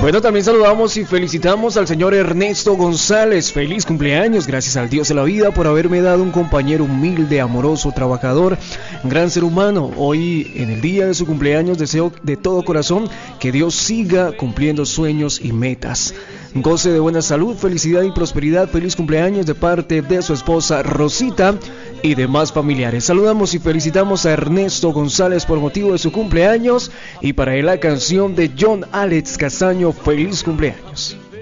Bueno, también saludamos y felicitamos al señor Ernesto González. Feliz cumpleaños, gracias al Dios de la vida por haberme dado un compañero humilde, amoroso, trabajador, gran ser humano. Hoy, en el día de su cumpleaños, deseo de todo corazón que Dios siga cumpliendo sueños y metas. Goce de buena salud, felicidad y prosperidad. Feliz cumpleaños de parte de su esposa Rosita y demás familiares. Saludamos y felicitamos a Ernesto González por motivo de su cumpleaños, y para él la canción de John Alex Castaño, Feliz cumpleaños.